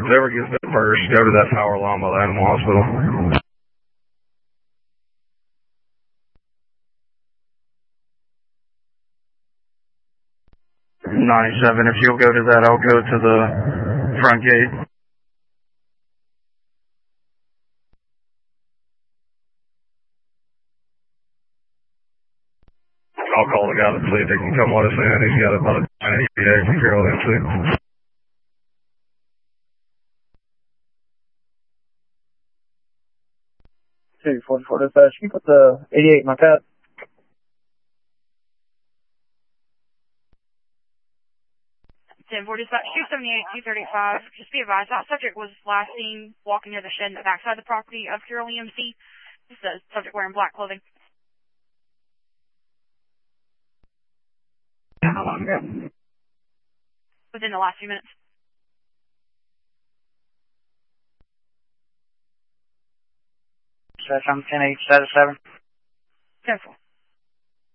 Whoever gets there first, go to that power line by the animal hospital. 97, if you'll go to that, I'll go to the front gate. I'll call the guy to see if they can come let us in. He's got about a EPA from Carroll MC. Two 44 dispatch. Can you put the 88 in my pad? 10-4 dispatch, 278, 235. Just be advised, that subject was last seen walking near the shed in the backside of the property of Carroll EMC. This is the subject wearing black clothing. How long ago? Within the last few minutes. Dispatch, I'm 10-8, status 7. 10-4.